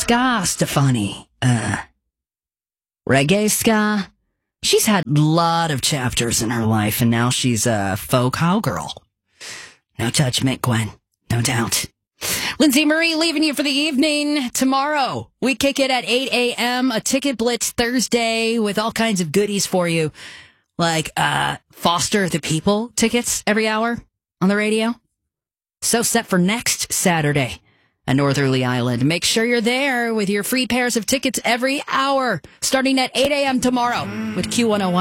ska Stefani. Reggae ska. She's had a lot of chapters in her life, and now she's a folk cowgirl. No judgment, Gwen. No doubt. Lindsay Marie leaving you for the evening. Tomorrow, we kick it at 8 a.m., a Ticket Blitz Thursday with all kinds of goodies for you, like Foster the People tickets every hour on the radio. So set for next Saturday at Northerly Island. Make sure you're there with your free pairs of tickets every hour, starting at 8 a.m. tomorrow with Q101.